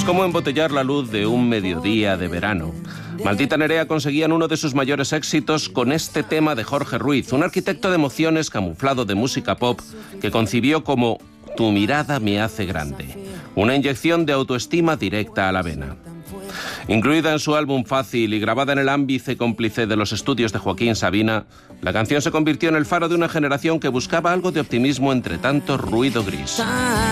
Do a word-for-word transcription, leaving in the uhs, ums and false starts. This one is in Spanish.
como embotellar la luz de un mediodía de verano. Maldita Nerea conseguían uno de sus mayores éxitos con este tema de Jorge Ruiz, un arquitecto de emociones camuflado de música pop que concibió como Tu mirada me hace grande, una inyección de autoestima directa a la vena. Incluida en su álbum Fácil y grabada en el ámbice cómplice de los estudios de Joaquín Sabina, la canción se convirtió en el faro de una generación que buscaba algo de optimismo entre tanto ruido gris.